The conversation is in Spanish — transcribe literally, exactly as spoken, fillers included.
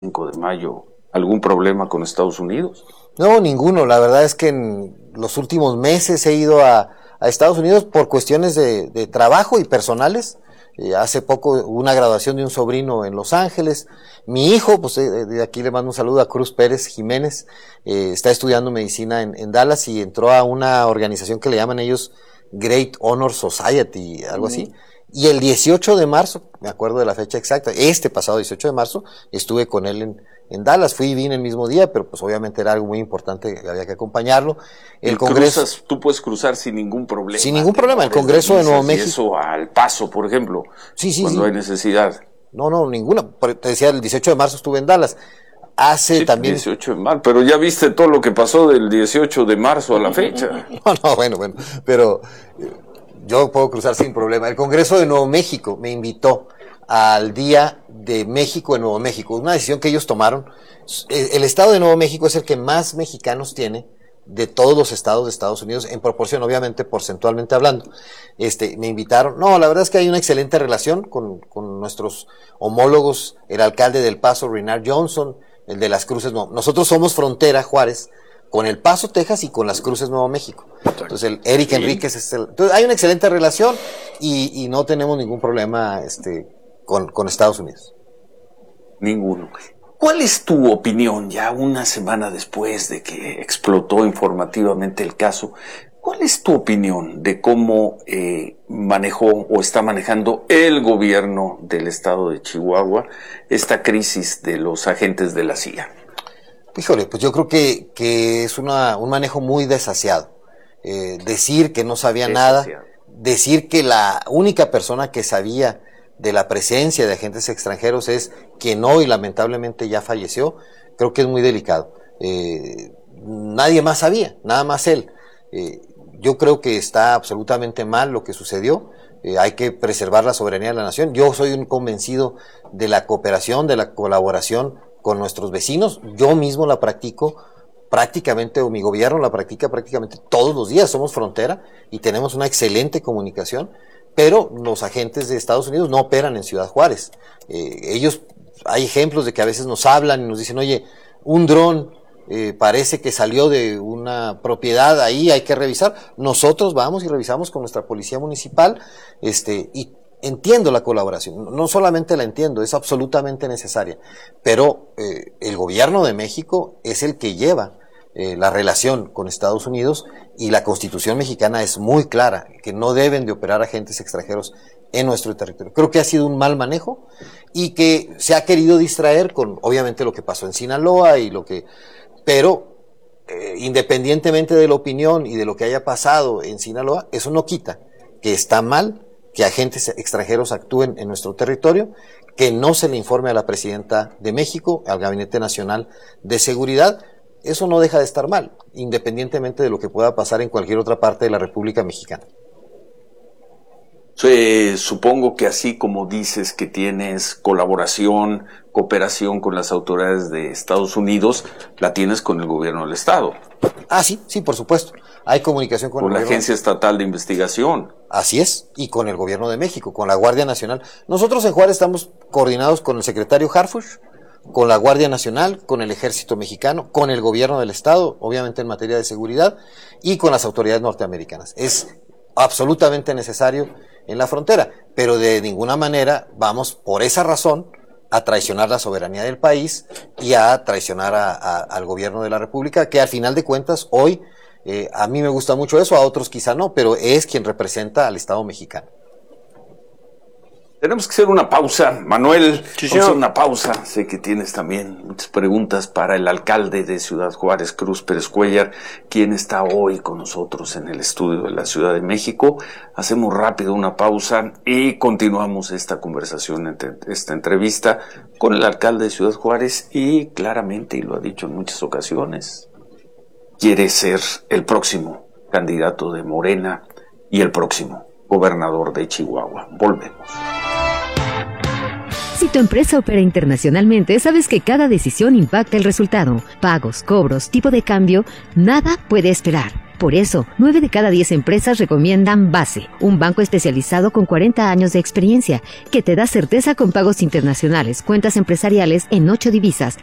cinco de mayo, ¿algún problema con Estados Unidos? No, ninguno. La verdad es que en los últimos meses he ido a, a Estados Unidos por cuestiones de, de trabajo y personales. Eh, hace poco hubo una graduación de un sobrino en Los Ángeles. Mi hijo, pues eh, de aquí le mando un saludo a Cruz Pérez Jiménez, eh, está estudiando medicina en, en Dallas y entró a una organización que le llaman ellos Great Honor Society, algo así. Mm. Y el dieciocho de marzo, me acuerdo de la fecha exacta, este pasado dieciocho de marzo, estuve con él en, en Dallas, fui y vine el mismo día, pero pues obviamente era algo muy importante, había que acompañarlo. El Congreso... Cruzas, tú puedes cruzar sin ningún problema. Sin ningún problema, el Congreso de Nuevo México. Y eso al Paso, por ejemplo, sí, sí, cuando sí. hay necesidad. No, no, ninguna. Te decía, el dieciocho de marzo estuve en Dallas. Hace sí, también... dieciocho de marzo, pero ya viste todo lo que pasó del dieciocho de marzo a la fecha. No, no, bueno, bueno, pero... yo puedo cruzar sin problema. El Congreso de Nuevo México me invitó al Día de México en Nuevo México, una decisión que ellos tomaron. El estado de Nuevo México es el que más mexicanos tiene de todos los estados de Estados Unidos, en proporción, obviamente, porcentualmente hablando. Este, me invitaron. No, la verdad es que hay una excelente relación con, con nuestros homólogos, el alcalde del Paso, Renard Johnson, el de Las Cruces. No, nosotros somos frontera, Juárez, con El Paso, Texas, y con Las Cruces, Nuevo México. Entonces, el Eric sí. Enríquez es el... Entonces, hay una excelente relación y, y no tenemos ningún problema este, con, con Estados Unidos. Ninguno. ¿Cuál es tu opinión, ya una semana después de que explotó informativamente el caso, cuál es tu opinión de cómo eh, manejó o está manejando el gobierno del estado de Chihuahua esta crisis de los agentes de la C I A? Híjole, pues yo creo que, que es una, un manejo muy desasiado. Eh, decir que no sabía desasiado. nada, decir que la única persona que sabía de la presencia de agentes extranjeros es quien hoy lamentablemente ya falleció, creo que es muy delicado. Eh, nadie más sabía, nada más él. Eh, yo creo que está absolutamente mal lo que sucedió. Eh, hay que preservar la soberanía de la nación. Yo soy un convencido de la cooperación, de la colaboración con nuestros vecinos. Yo mismo la practico prácticamente, o mi gobierno la practica prácticamente todos los días. Somos frontera y tenemos una excelente comunicación, pero los agentes de Estados Unidos no operan en Ciudad Juárez. Eh, ellos, hay ejemplos de que a veces nos hablan y nos dicen, oye, un dron eh, parece que salió de una propiedad ahí, hay que revisar. Nosotros vamos y revisamos con nuestra policía municipal, este, y entiendo la colaboración, no solamente la entiendo, es absolutamente necesaria, pero eh, el gobierno de México es el que lleva eh, la relación con Estados Unidos y la Constitución mexicana es muy clara, que no deben de operar agentes extranjeros en nuestro territorio. Creo que ha sido un mal manejo y que se ha querido distraer con, obviamente, lo que pasó en Sinaloa y lo que, pero eh, independientemente de la opinión y de lo que haya pasado en Sinaloa, eso no quita que está mal que agentes extranjeros actúen en nuestro territorio, que no se le informe a la presidenta de México, al Gabinete Nacional de Seguridad. Eso no deja de estar mal, independientemente de lo que pueda pasar en cualquier otra parte de la República Mexicana. Sí, supongo que así como dices que tienes colaboración, cooperación con las autoridades de Estados Unidos, la tienes con el gobierno del estado. Ah, sí, sí, por supuesto. Hay comunicación con, con el la Agencia Estatal de Investigación. Así es, y con el gobierno de México, con la Guardia Nacional. Nosotros en Juárez estamos coordinados con el secretario Harfuch, con la Guardia Nacional, con el Ejército Mexicano, con el gobierno del estado, obviamente en materia de seguridad, y con las autoridades norteamericanas. Es absolutamente necesario en la frontera, pero de ninguna manera vamos por esa razón a traicionar la soberanía del país y a traicionar a, a, al gobierno de la República, que al final de cuentas hoy, eh, a mí me gusta mucho eso, a otros quizá no, pero es quien representa al Estado mexicano. Tenemos que hacer una pausa, Manuel, sí, vamos a hacer una pausa. Sé que tienes también muchas preguntas para el alcalde de Ciudad Juárez, Cruz Pérez Cuéllar, quien está hoy con nosotros en el estudio de la Ciudad de México. Hacemos rápido una pausa y continuamos esta conversación, esta entrevista con el alcalde de Ciudad Juárez y claramente, y lo ha dicho en muchas ocasiones, quiere ser el próximo candidato de Morena y el próximo gobernador de Chihuahua. Volvemos. Si tu empresa opera internacionalmente, sabes que cada decisión impacta el resultado. Pagos, cobros, tipo de cambio, nada puede esperar. Por eso, nueve de cada diez empresas recomiendan Base, un banco especializado con cuarenta años de experiencia, que te da certeza con pagos internacionales, cuentas empresariales en ocho divisas,